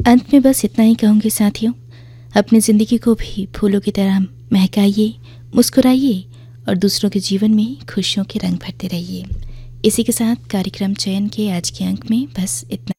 अंत में बस इतना ही कहूँगी साथियों, अपनी ज़िंदगी को भी फूलों की तरह महकाइए, मुस्कुराइए और दूसरों के जीवन में खुशियों के रंग भरते रहिए। इसी के साथ कार्यक्रम चयन के आज के अंक में बस इतना